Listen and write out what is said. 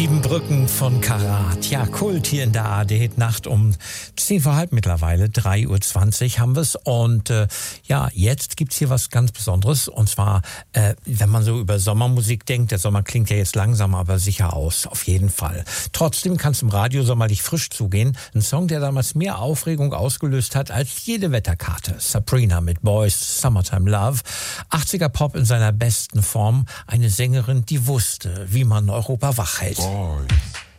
Sieben Brücken von Karat. Ja, Kult hier in der ARD Nacht um 10 vor halb mittlerweile, 3:20 haben wir's. Und ja, jetzt gibt's hier was ganz Besonderes. Und zwar, wenn man so über Sommermusik denkt, der Sommer klingt ja jetzt langsam, aber sicher aus, auf jeden Fall. Trotzdem kann es im Radio sommerlich frisch zugehen. Ein Song, der damals mehr Aufregung ausgelöst hat als jede Wetterkarte. Sabrina mit Boys, Summertime Love. 80er Pop in seiner besten Form. Eine Sängerin, die wusste, wie man Europa wach hält. Boys.